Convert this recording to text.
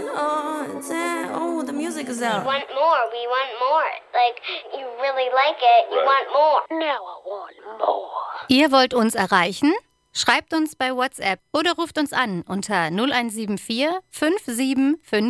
Oh, the music is out. We want more. Like, you really like it, you want more. Now I want more. Ihr wollt uns erreichen? Schreibt uns bei WhatsApp oder ruft uns an unter 0174 57